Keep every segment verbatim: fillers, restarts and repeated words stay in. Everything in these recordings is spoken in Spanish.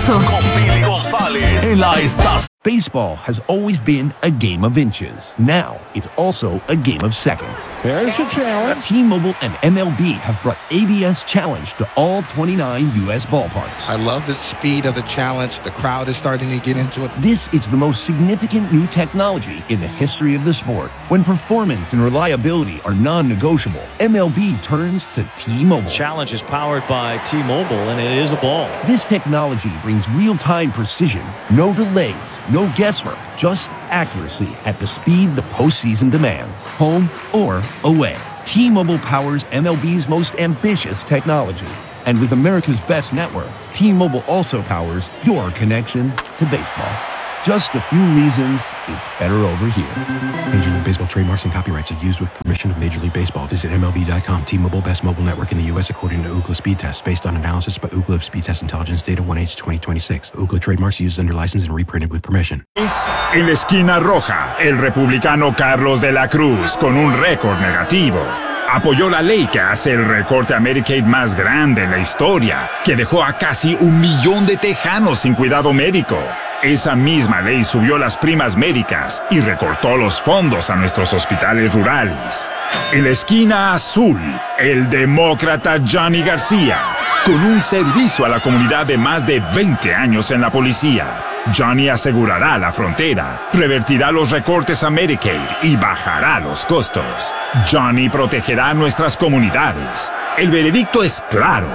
eso? Con Billy González en la estación. Baseball has always been a game of inches. Now, it's also a game of seconds. There's a challenge. T-Mobile and M L B have brought A B S Challenge to all twenty-nine U S ballparks. I love the speed of the challenge. The crowd is starting to get into it. This is the most significant new technology in the history of the sport. When performance and reliability are non-negotiable, M L B turns to T-Mobile. Challenge is powered by T-Mobile, and it is a ball. This technology brings real-time precision, no delays, no guesswork, just accuracy at the speed the postseason demands, home or away. T-Mobile powers M L B's most ambitious technology. And with America's best network, T-Mobile also powers your connection to baseball. Just a few reasons it's better over here. Major League Baseball trademarks and copyrights are used with permission of Major League Baseball. Visit M L B dot com. T-Mobile, best mobile network in the U S according to Ookla Speed Test, based on analysis by Ookla of Speed Test Intelligence Data one H twenty twenty-six. Ookla trademarks used under license and reprinted with permission. En la esquina roja, el republicano Carlos de la Cruz, con un récord negativo, apoyó la ley que hace el recorte a Medicaid más grande en la historia, que dejó a casi un millón de tejanos sin cuidado médico. Esa misma ley subió las primas médicas y recortó los fondos a nuestros hospitales rurales. En la esquina azul, el demócrata Johnny García, con un servicio a la comunidad de más de veinte años en la policía. Johnny asegurará la frontera, revertirá los recortes a Medicaid y bajará los costos. Johnny protegerá nuestras comunidades. El veredicto es claro.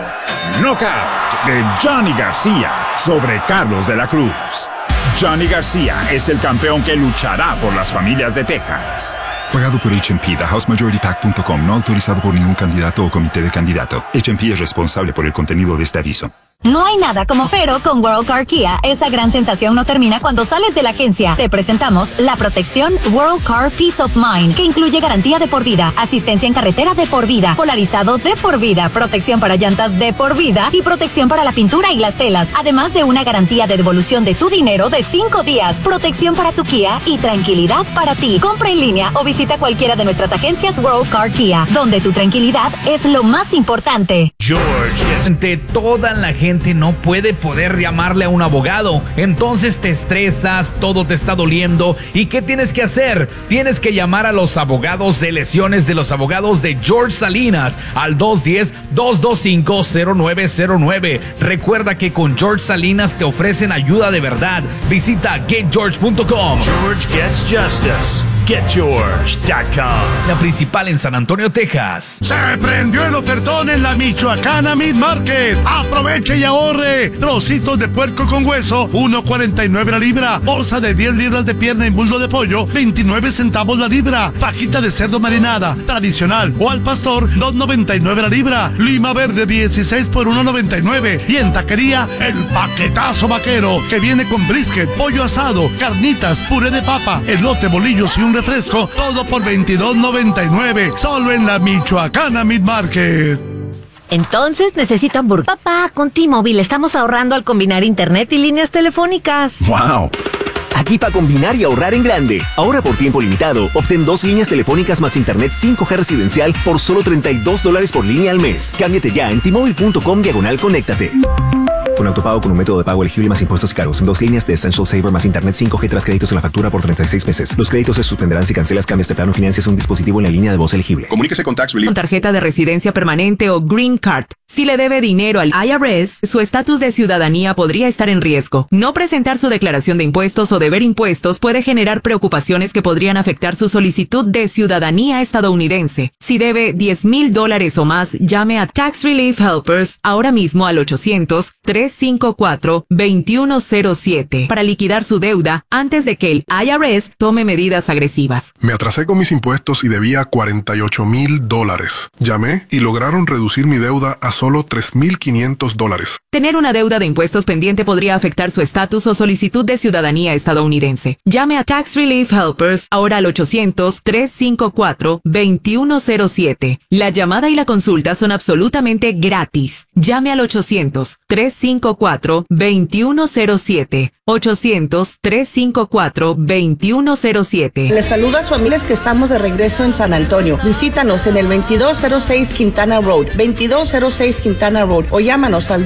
Knockout de Johnny García sobre Carlos de la Cruz. Johnny García es el campeón que luchará por las familias de Texas. Pagado por H and P, the house majority pack punto com, no autorizado por ningún candidato o comité de candidato. H and P es responsable por el contenido de este aviso. No hay nada como pero con World Car Kia. Esa gran sensación no termina cuando sales de la agencia. Te presentamos la protección World Car Peace of Mind, que incluye garantía de por vida, asistencia en carretera de por vida, polarizado de por vida, protección para llantas de por vida y protección para la pintura y las telas, además de una garantía de devolución de tu dinero de cinco días, protección para tu Kia y tranquilidad para ti. Compra en línea o visita cualquiera de nuestras agencias World Car Kia, donde tu tranquilidad es lo más importante. George, ante toda la gente no puede poder llamarle a un abogado, entonces te estresas, todo te está doliendo. ¿Y qué tienes que hacer? Tienes que llamar a los abogados de lesiones de los abogados de George Salinas al dos uno cero, dos dos cinco, cero nueve cero nueve. Recuerda que con George Salinas te ofrecen ayuda de verdad. Visita get george punto com. George gets justice. get george punto com. La principal en San Antonio, Texas. Se prendió el ofertón en la Michoacana Meat Market. Aproveche y ahorre. Trocitos de puerco con hueso, uno cuarenta y nueve la libra. Bolsa de diez libras de pierna y muslo de pollo, veintinueve centavos la libra. Fajita de cerdo marinada, tradicional o al pastor, dos noventa y nueve la libra. Lima verde, dieciséis por uno noventa y nueve. Y en taquería, el paquetazo vaquero, que viene con brisket, pollo asado, carnitas, puré de papa, elote, bolillos y un refresco, todo por veintidós noventa y nueve, solo en la Michoacana Meat Market. Entonces necesito hamburguesa. Papá, con T-Mobile estamos ahorrando al combinar internet y líneas telefónicas. ¡Wow! Aquí para combinar y ahorrar en grande. Ahora por tiempo limitado, obtén dos líneas telefónicas más internet cinco G residencial por solo treinta y dos dólares por línea al mes. Cámbiate ya en T-Mobile punto com diagonal conéctate. Con autopago con un método de pago elegible más impuestos y cargos. En dos líneas de Essential Saver más internet cinco G tras créditos en la factura por treinta y seis meses. Los créditos se suspenderán si cancelas, cambias de plano, financias un dispositivo en la línea de voz elegible. Comuníquese con Tax Relief. Con tarjeta de residencia permanente o Green Card. Si le debe dinero al I R S, su estatus de ciudadanía podría estar en riesgo. No presentar su declaración de impuestos o deber impuestos puede generar preocupaciones que podrían afectar su solicitud de ciudadanía estadounidense. Si debe diez mil dólares o más, llame a Tax Relief Helpers ahora mismo al ochocientos, tres cinco cuatro, dos uno cero siete para liquidar su deuda antes de que el I R S tome medidas agresivas. Me atrasé con mis impuestos y debía cuarenta y ocho mil dólares. Llamé y lograron reducir mi deuda a solo tres mil quinientos dólares. Tener una deuda de impuestos pendiente podría afectar su estatus o solicitud de ciudadanía estadounidense. Llame a Tax Relief Helpers ahora al ochocientos, tres cinco cuatro, dos uno cero siete. La llamada y la consulta son absolutamente gratis. Llame al ochocientos, tres cinco cuatro, dos uno cero siete. ochocientos, tres cinco cuatro, dos uno cero siete. Les saluda a sus familias que estamos de regreso en San Antonio. Visítanos en el veintidós cero seis Quintana Road, veintidós cero seis Quintana Road, o llámanos al dos uno cero,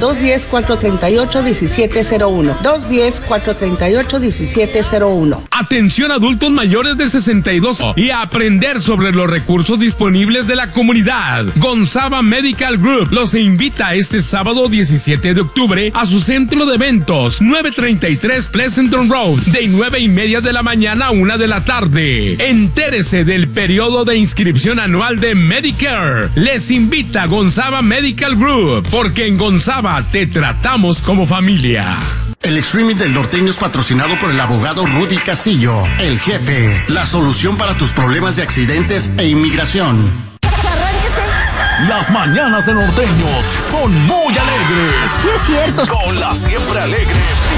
diez, cuatro treinta y ocho, diecisiete cero uno. dos uno cero, cuatro treinta y ocho, diecisiete cero uno. Atención adultos mayores de sesenta y dos y a aprender sobre los recursos disponibles de la comunidad. Gonzaba Medical Group los invita este sábado diecisiete de octubre a su centro de eventos nueve treinta y tres Pleasanton Road de nueve y media de la mañana a una de la tarde. Entérese del periodo de inscripción anual de Medicare. Les invita Gonzaba Medical Group porque en Gonzaba te tratamos como familia. El streaming del norteño es patrocinado por el abogado Rudy Castillo, el jefe, la solución para tus problemas de accidentes e inmigración. Las mañanas de norteño son muy alegres. Sí es cierto. Con la siempre alegre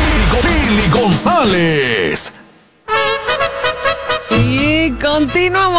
Pili González. Y continuamos.